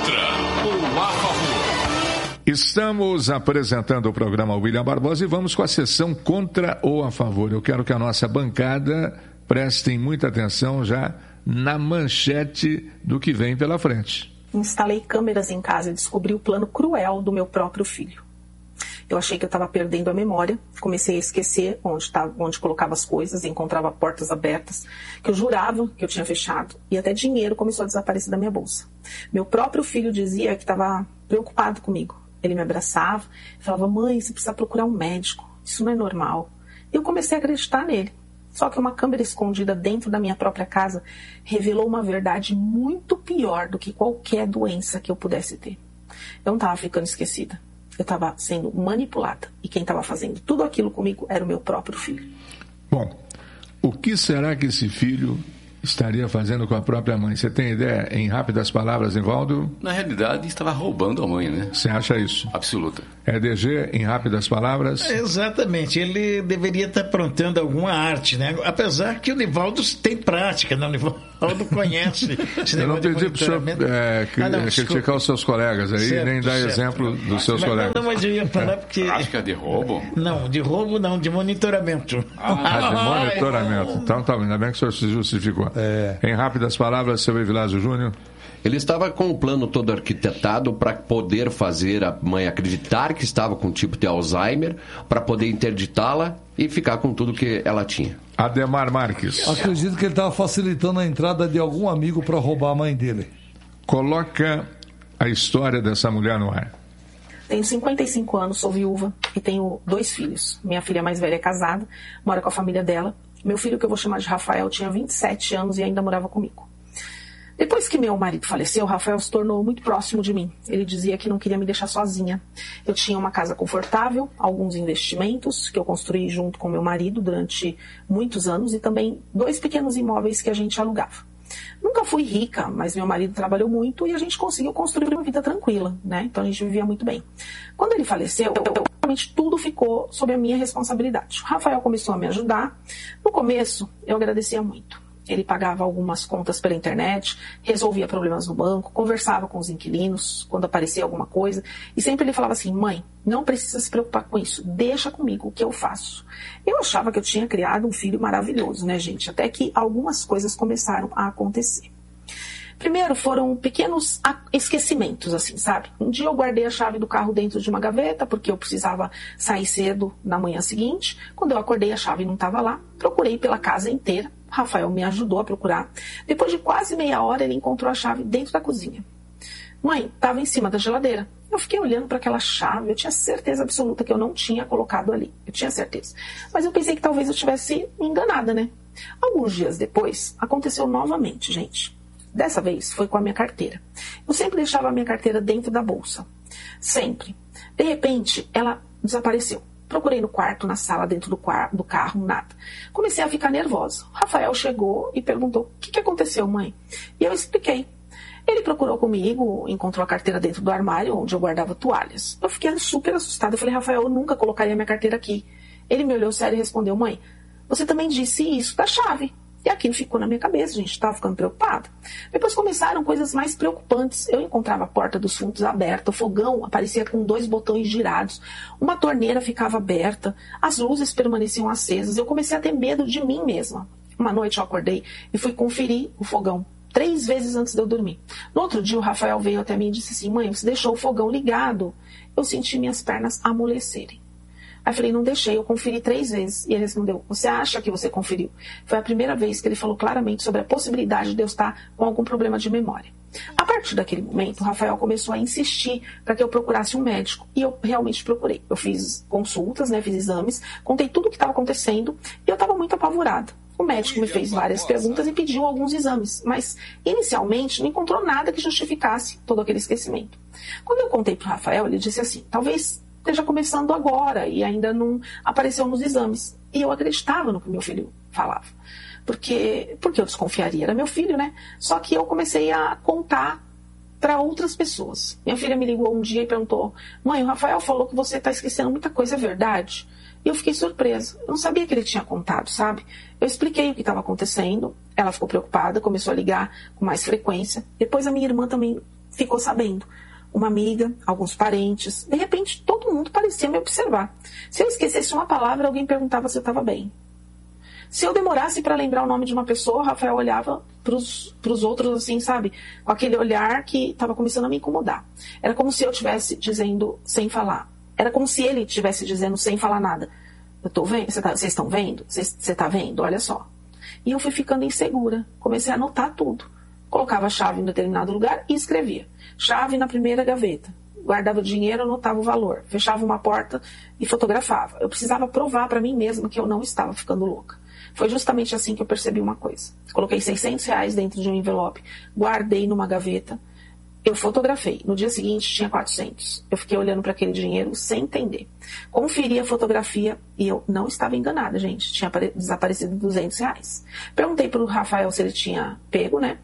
ou a favor? Estamos apresentando o programa William Barbosa e vamos com a sessão contra ou a favor. Eu quero que a nossa bancada prestem muita atenção já na manchete do que vem pela frente. Instalei câmeras em casa e descobri o plano cruel do meu próprio filho. Eu achei que eu estava perdendo a memória, comecei a esquecer onde colocava as coisas, encontrava portas abertas, que eu jurava que eu tinha fechado, e até dinheiro começou a desaparecer da minha bolsa. Meu próprio filho dizia que estava preocupado comigo. Ele me abraçava e falava: mãe, você precisa procurar um médico, isso não é normal. E eu comecei a acreditar nele. Só que uma câmera escondida dentro da minha própria casa revelou uma verdade muito pior do que qualquer doença que eu pudesse ter. Eu não estava ficando esquecida. Eu estava sendo manipulada. E quem estava fazendo tudo aquilo comigo era o meu próprio filho. Bom, o que será que esse filho estaria fazendo com a própria mãe? Você tem ideia, em rápidas palavras, Evaldo? Na realidade, estava roubando a mãe, né? Você acha isso? Absoluta. EDG, em rápidas palavras? Exatamente. Ele deveria estar aprontando alguma arte, né? Apesar que o Nivaldo tem prática, né? O Nivaldo conhece. Eu não pedi para o senhor criticar os seus colegas aí, certo, nem dar exemplo dos seus colegas. Não, mas eu ia falar porque... Prática de roubo? Não, de roubo não, de monitoramento. De monitoramento. Então tá, ainda bem que o senhor se justificou. Em rápidas palavras, seu Evilásio Júnior. Ele estava com o plano todo arquitetado para poder fazer a mãe acreditar que estava com tipo de Alzheimer, para poder interditá-la e ficar com tudo que ela tinha. Ademar Marques. Acredito que ele estava facilitando a entrada de algum amigo para roubar a mãe dele. Coloca a história dessa mulher no ar. Tenho 55 anos, sou viúva e tenho 2 filhos. Minha filha mais velha é casada, mora com a família dela. Meu filho, que eu vou chamar de Rafael, tinha 27 anos e ainda morava comigo. Depois que meu marido faleceu, o Rafael se tornou muito próximo de mim. Ele dizia que não queria me deixar sozinha. Eu tinha uma casa confortável, alguns investimentos que eu construí junto com meu marido durante muitos anos e também 2 pequenos imóveis que a gente alugava. Nunca fui rica, mas meu marido trabalhou muito e a gente conseguiu construir uma vida tranquila, né? Então a gente vivia muito bem. Quando ele faleceu, realmente tudo ficou sob a minha responsabilidade. O Rafael começou a me ajudar. No começo, eu agradecia muito. Ele pagava algumas contas pela internet, resolvia problemas no banco, conversava com os inquilinos quando aparecia alguma coisa. E sempre ele falava assim: mãe, não precisa se preocupar com isso, deixa comigo o que eu faço. Eu achava que eu tinha criado um filho maravilhoso, né, gente? Até que algumas coisas começaram a acontecer. Primeiro foram pequenos esquecimentos, assim, sabe? Um dia eu guardei a chave do carro dentro de uma gaveta, porque eu precisava sair cedo na manhã seguinte. Quando eu acordei, a chave não estava lá. Procurei pela casa inteira. Rafael me ajudou a procurar. Depois de quase meia hora, ele encontrou a chave dentro da cozinha. Mãe, estava em cima da geladeira. Eu fiquei olhando para aquela chave. Eu tinha certeza absoluta que eu não tinha colocado ali. Eu tinha certeza. Mas eu pensei que talvez eu tivesse me enganada, né? Alguns dias depois, aconteceu novamente, gente. Dessa vez foi com a minha carteira. Eu sempre deixava a minha carteira dentro da bolsa. Sempre. De repente, ela desapareceu. Procurei no quarto, na sala, dentro do carro, nada. Comecei a ficar nervosa. O Rafael chegou e perguntou: o que aconteceu, mãe? E eu expliquei. Ele procurou comigo, encontrou a carteira dentro do armário, onde eu guardava toalhas. Eu fiquei super assustada. Eu falei: Rafael, eu nunca colocaria minha carteira aqui. Ele me olhou sério e respondeu: mãe, você também disse isso da chave. E aquilo ficou na minha cabeça, gente, estava ficando preocupada. Depois começaram coisas mais preocupantes. Eu encontrava a porta dos fundos aberta, o fogão aparecia com 2 botões girados, uma torneira ficava aberta, as luzes permaneciam acesas. Eu comecei a ter medo de mim mesma. Uma noite eu acordei e fui conferir o fogão 3 vezes antes de eu dormir. No outro dia o Rafael veio até mim e disse assim: mãe, você deixou o fogão ligado. Eu senti minhas pernas amolecerem. Aí eu falei: não deixei, eu conferi 3 vezes. E ele respondeu: você acha que você conferiu? Foi a primeira vez que ele falou claramente sobre a possibilidade de eu estar com algum problema de memória. A partir daquele momento, o Rafael começou a insistir para que eu procurasse um médico. E eu realmente procurei. Eu fiz consultas, né, fiz exames, contei tudo o que estava acontecendo e eu estava muito apavorada. O médico me fez várias perguntas e pediu alguns exames, mas inicialmente não encontrou nada que justificasse todo aquele esquecimento. Quando eu contei para o Rafael, ele disse assim: talvez esteja começando agora e ainda não apareceu nos exames. E eu acreditava no que meu filho falava. Porque eu desconfiaria, era meu filho, né? Só que eu comecei a contar para outras pessoas. Minha filha me ligou um dia e perguntou: mãe, o Rafael falou que você está esquecendo muita coisa, é verdade? E eu fiquei surpresa. Eu não sabia que ele tinha contado, sabe? Eu expliquei o que estava acontecendo. Ela ficou preocupada, começou a ligar com mais frequência. Depois a minha irmã também ficou sabendo. Uma amiga, alguns parentes, de repente todo mundo parecia me observar. Se eu esquecesse uma palavra, alguém perguntava se eu estava bem. Se eu demorasse para lembrar o nome de uma pessoa, o Rafael olhava para os outros assim, sabe? Com aquele olhar que estava começando a me incomodar. Era como se eu estivesse dizendo sem falar. Era como se ele estivesse dizendo sem falar nada. Eu tô vendo, vocês estão vendo? Você está vendo? Olha só. E eu fui ficando insegura. Comecei a anotar tudo. Colocava a chave em determinado lugar e escrevia. Chave na primeira gaveta. Guardava o dinheiro, anotava o valor. Fechava uma porta e fotografava. Eu precisava provar para mim mesma que eu não estava ficando louca. Foi justamente assim que eu percebi uma coisa. Coloquei R$600 dentro de um envelope. Guardei numa gaveta. Eu fotografei. No dia seguinte tinha 400. Eu fiquei olhando para aquele dinheiro sem entender. Conferi a fotografia e eu não estava enganada, gente. Tinha desaparecido R$200. Perguntei para o Rafael se ele tinha pego, né?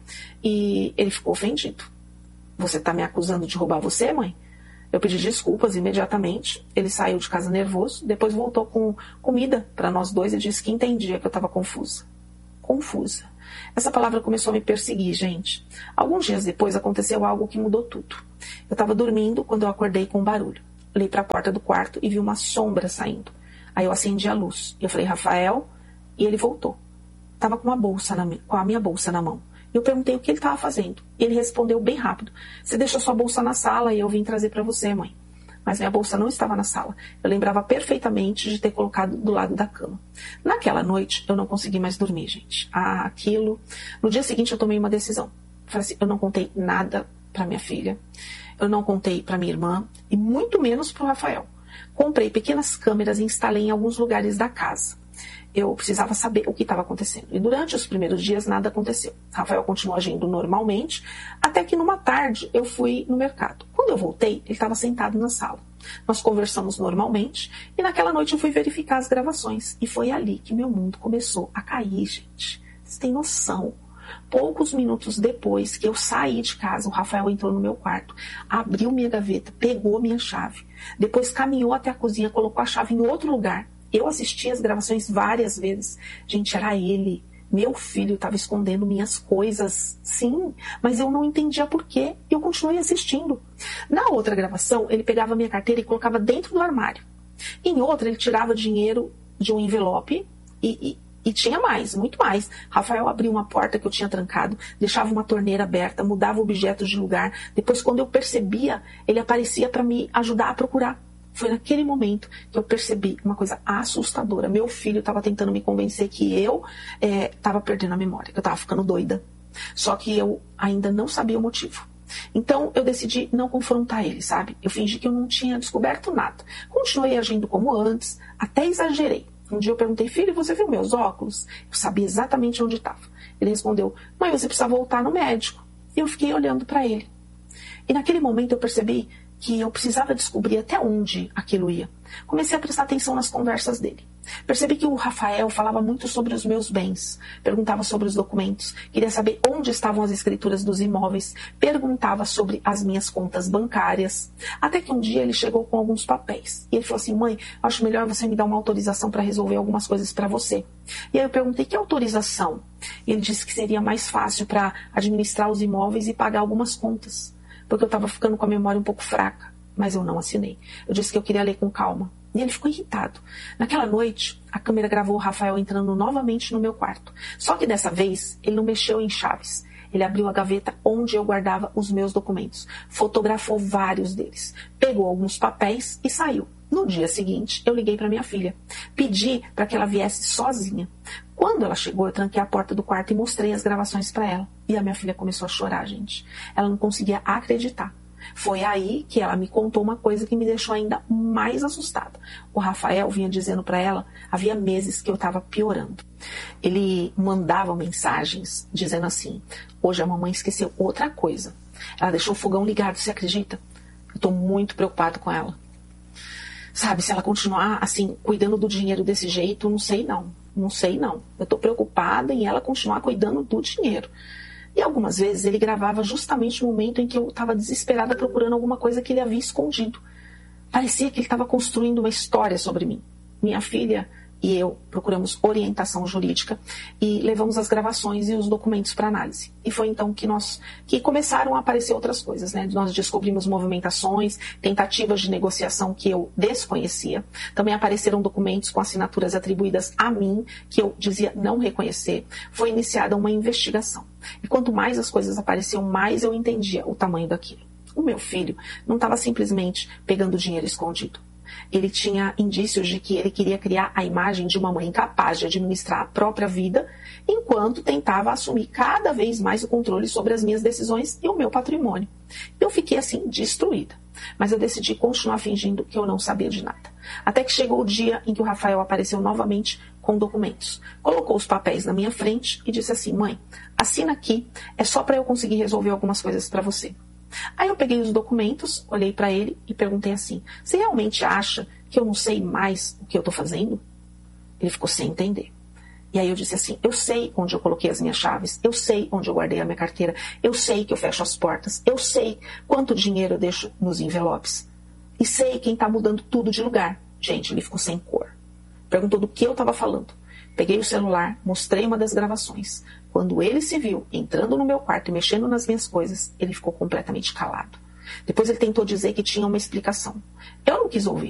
E ele ficou ofendido. Você está me acusando de roubar você, mãe? Eu pedi desculpas imediatamente. Ele saiu de casa nervoso. Depois voltou com comida para nós dois e disse que entendia que eu estava confusa. Confusa. Essa palavra começou a me perseguir, gente. Alguns dias depois aconteceu algo que mudou tudo. Eu estava dormindo quando eu acordei com um barulho. Olhei para a porta do quarto e vi uma sombra saindo. Aí eu acendi a luz. Eu falei, Rafael, e ele voltou. Estava com a minha bolsa na mão. Eu perguntei o que ele estava fazendo. E ele respondeu bem rápido. Você deixou sua bolsa na sala e eu vim trazer para você, mãe. Mas minha bolsa não estava na sala. Eu lembrava perfeitamente de ter colocado do lado da cama. Naquela noite, eu não consegui mais dormir, gente. Aquilo... No dia seguinte, eu tomei uma decisão. Falei assim, eu não contei nada para minha filha. Eu não contei para minha irmã. E muito menos para o Rafael. Comprei pequenas câmeras e instalei em alguns lugares da casa. Eu precisava saber o que estava acontecendo. E durante os primeiros dias, nada aconteceu. Rafael continuou agindo normalmente, até que numa tarde eu fui no mercado. Quando eu voltei, ele estava sentado na sala. Nós conversamos normalmente e naquela noite eu fui verificar as gravações. E foi ali que meu mundo começou a cair, gente. Vocês têm noção? Poucos minutos depois que eu saí de casa, o Rafael entrou no meu quarto, abriu minha gaveta, pegou minha chave, depois caminhou até a cozinha, colocou a chave em outro lugar. Eu assisti as gravações várias vezes. Gente, era ele. Meu filho estava escondendo minhas coisas. Sim, mas eu não entendia por quê. E eu continuei assistindo. Na outra gravação, ele pegava minha carteira e colocava dentro do armário. Em outra, ele tirava dinheiro de um envelope e tinha mais, muito mais. Rafael abriu uma porta que eu tinha trancado, deixava uma torneira aberta, mudava objetos de lugar. Depois, quando eu percebia, ele aparecia para me ajudar a procurar. Foi naquele momento que eu percebi uma coisa assustadora. Meu filho estava tentando me convencer que eu estava perdendo a memória, que eu estava ficando doida. Só que eu ainda não sabia o motivo. Então eu decidi não confrontar ele, sabe? Eu fingi que eu não tinha descoberto nada. Continuei agindo como antes, até exagerei. Um dia eu perguntei, filho, você viu meus óculos? Eu sabia exatamente onde estava. Ele respondeu, mãe, você precisa voltar no médico. E eu fiquei olhando para ele. E naquele momento eu percebi que eu precisava descobrir até onde aquilo ia. Comecei a prestar atenção nas conversas dele. Percebi que o Rafael falava muito sobre os meus bens, perguntava sobre os documentos, queria saber onde estavam as escrituras dos imóveis, perguntava sobre as minhas contas bancárias, até que um dia ele chegou com alguns papéis. E ele falou assim, mãe, acho melhor você me dar uma autorização para resolver algumas coisas para você. E aí eu perguntei, que autorização? E ele disse que seria mais fácil para administrar os imóveis e pagar algumas contas, porque eu estava ficando com a memória um pouco fraca, mas eu não assinei. Eu disse que eu queria ler com calma. E ele ficou irritado. Naquela noite, a câmera gravou o Rafael entrando novamente no meu quarto. Só que dessa vez, ele não mexeu em chaves. Ele abriu a gaveta onde eu guardava os meus documentos. Fotografou vários deles. Pegou alguns papéis e saiu. No dia seguinte, eu liguei para minha filha. Pedi para que ela viesse sozinha. Quando ela chegou, eu tranquei a porta do quarto e mostrei as gravações para ela. E a minha filha começou a chorar, gente. Ela não conseguia acreditar. Foi aí que ela me contou uma coisa que me deixou ainda mais assustada. O Rafael vinha dizendo para ela, havia meses que eu estava piorando. Ele mandava mensagens dizendo assim, hoje a mamãe esqueceu outra coisa. Ela deixou o fogão ligado, você acredita? Eu estou muito preocupado com ela. Sabe, se ela continuar assim, cuidando do dinheiro desse jeito, não sei não. Eu estou preocupada em ela continuar cuidando do dinheiro. E algumas vezes ele gravava justamente no momento em que eu estava desesperada procurando alguma coisa que ele havia escondido. Parecia que ele estava construindo uma história sobre mim. Minha filha e eu procuramos orientação jurídica e levamos as gravações e os documentos para análise. E foi então que começaram a aparecer outras coisas, né? Nós descobrimos movimentações, tentativas de negociação que eu desconhecia. Também apareceram documentos com assinaturas atribuídas a mim, que eu dizia não reconhecer. Foi iniciada uma investigação. E quanto mais as coisas apareciam, mais eu entendia o tamanho daquilo. O meu filho não estava simplesmente pegando dinheiro escondido. Ele tinha indícios de que ele queria criar a imagem de uma mãe incapaz de administrar a própria vida, enquanto tentava assumir cada vez mais o controle sobre as minhas decisões e o meu patrimônio. Eu fiquei assim, destruída. Mas eu decidi continuar fingindo que eu não sabia de nada. Até que chegou o dia em que o Rafael apareceu novamente com documentos. Colocou os papéis na minha frente e disse assim: mãe, assina aqui, é só para eu conseguir resolver algumas coisas para você. Aí eu peguei os documentos, olhei para ele e perguntei assim: você realmente acha que eu não sei mais o que eu estou fazendo? Ele ficou sem entender. E aí eu disse assim: eu sei onde eu coloquei as minhas chaves, eu sei onde eu guardei a minha carteira, eu sei que eu fecho as portas, eu sei quanto dinheiro eu deixo nos envelopes. E sei quem está mudando tudo de lugar. Gente, ele ficou sem cor. Perguntou do que eu estava falando. Peguei o celular, mostrei uma das gravações. Quando ele se viu entrando no meu quarto e mexendo nas minhas coisas, ele ficou completamente calado. Depois ele tentou dizer que tinha uma explicação. Eu não quis ouvir.